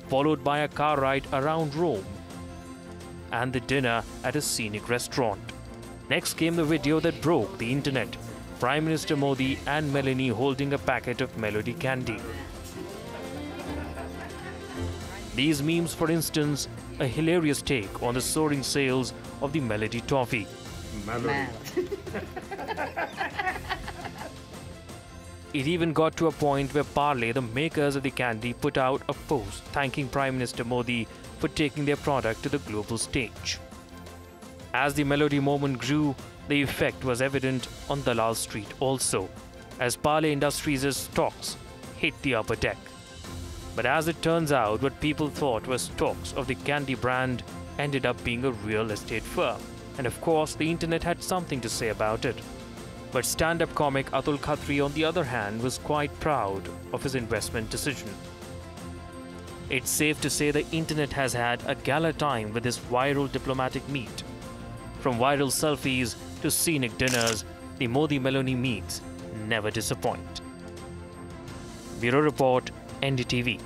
followed by a car ride around Rome, and the dinner at a scenic restaurant. Next came the video that broke the internet. Prime Minister Modi and Melanie holding a packet of Melody candy. These memes, for instance, a hilarious take on the soaring sales of the Melody toffee. It even got to a point where Parle, the makers of the candy, put out a post thanking Prime Minister Modi for taking their product to the global stage. As the Melody moment grew, the effect was evident on Dalal Street also, as Parle Industries' stocks hit the upper deck. But as it turns out, what people thought were stocks of the candy brand ended up being a real estate firm. And of course, the internet had something to say about it. But stand-up comic Atul Khatri, on the other hand, was quite proud of his investment decision. It's safe to say the internet has had a gala time with this viral diplomatic meet. From viral selfies to scenic dinners, the Modi-Meloni meets never disappoint. Bureau Report, NDTV.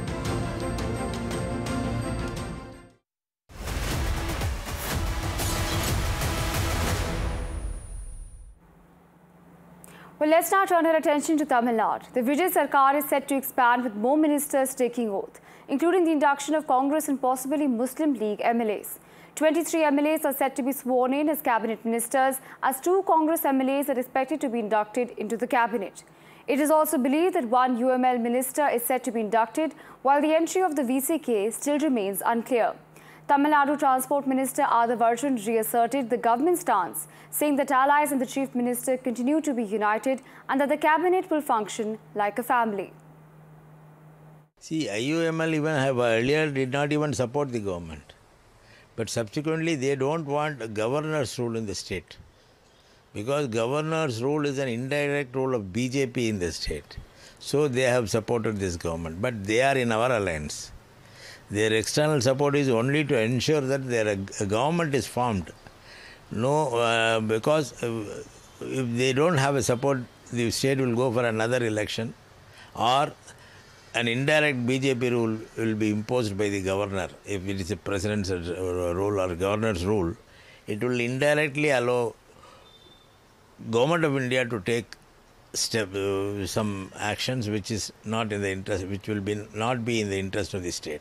Well, let's now turn our attention to Tamil Nadu. The Vijay Sarkar is set to expand with more ministers taking oath, including the induction of Congress and possibly Muslim League MLAs. 23 MLAs are set to be sworn in as cabinet ministers, as 2 Congress MLAs are expected to be inducted into the cabinet. It is also believed that 1 UML minister is set to be inducted, while the entry of the VCK still remains unclear. Tamil Nadu Transport Minister Adav Arjun reasserted the government stance, saying that allies and the Chief Minister continue to be united and that the cabinet will function like a family. See, IUML even earlier did not even support the government. But subsequently, they don't want a governor's rule in the state. Because governor's rule is an indirect rule of BJP in the state. So they have supported this government. But they are in our alliance. Their external support is only to ensure that their government is formed. No, because if they don't have a support, the state will go for another election, or an indirect BJP rule will be imposed by the governor. If it is a president's rule or governor's rule, it will indirectly allow Government of India to take some actions which is not in the interest, which will not be in the interest of the state.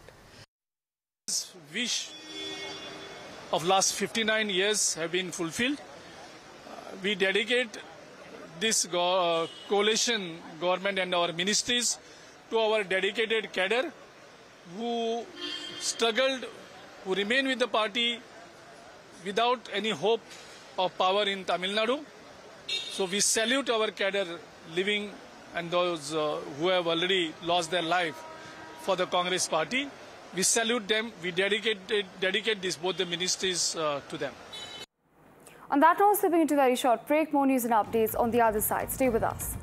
Wish of last 59 years have been fulfilled. We dedicate this coalition government and our ministries to our dedicated cadre who struggled, who remain with the party without any hope of power in Tamil Nadu. So we salute our cadre living and those who have already lost their life for the Congress party. We salute them. We dedicate this, both the ministries, to them. On that note, slipping into a very short break, more news and updates on the other side. Stay with us.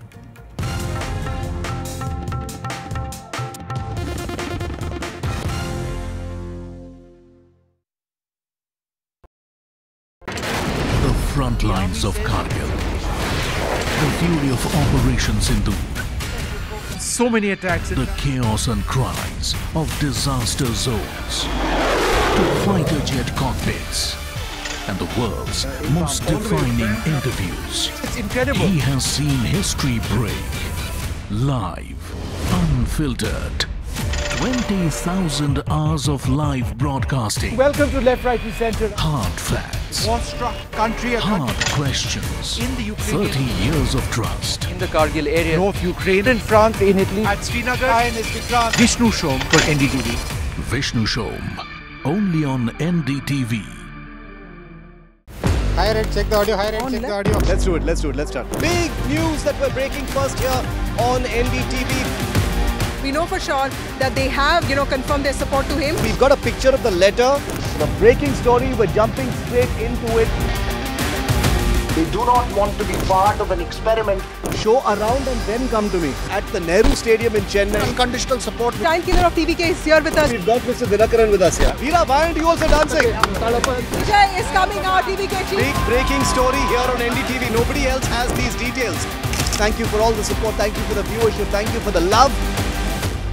The front lines of Kargil. The fury of Operation Sindhu. So many attacks. The chaos and cries of disaster zones. To fighter jet cockpits. And the world's most defining interviews. It's incredible. He has seen history break. Live. Unfiltered. 20,000 hours of live broadcasting. Welcome to Left, Right and Centre. Hard facts. War-struck country. Hard questions. In the Ukraine. 30 years of trust. In the Kargil area. North Ukraine. In France, in Italy. At Srinagar. Hi, Mr. Vikrant. Vishnu Shom for NDTV. Vishnu Shom. Only on NDTV. Hi, Red, check the audio. Hi, Red, check the audio. Let's do it. Let's start. Big news that we're breaking first here on NDTV. We know for sure that they have, confirmed their support to him. We've got a picture of the letter. The breaking story, we're jumping straight into it. They do not want to be part of an experiment. Show around and then come to me. At the Nehru Stadium in Chennai. Unconditional support. Time killer of TVK is here with us. We've got Mr. Dinakaran with us here. Veera, why aren't you also dancing? Vijay is coming now, TVK chief. Big breaking story here on NDTV. Nobody else has these details. Thank you for all the support. Thank you for the viewership. Thank you for the love.